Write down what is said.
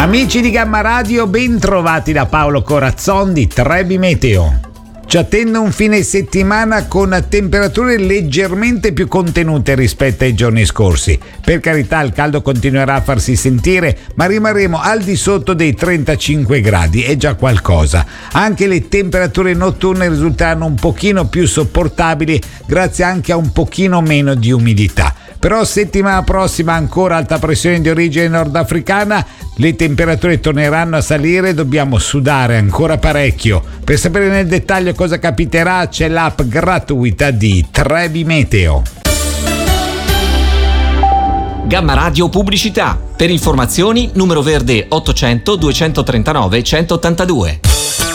Amici di Gamma Radio, ben trovati da Paolo Corazzon di Trebi Meteo. Ci attende un fine settimana con temperature leggermente più contenute rispetto ai giorni scorsi. Per carità, il caldo continuerà a farsi sentire, ma rimarremo al di sotto dei 35 gradi, è già qualcosa. Anche le temperature notturne risulteranno un pochino più sopportabili, grazie anche a un pochino meno di umidità. Però settimana prossima ancora alta pressione di origine nordafricana, le temperature torneranno a salire e dobbiamo sudare ancora parecchio. Per sapere nel dettaglio cosa capiterà c'è l'app gratuita di Trebi Meteo. Gamma Radio Pubblicità. Per informazioni numero verde 800 239 182.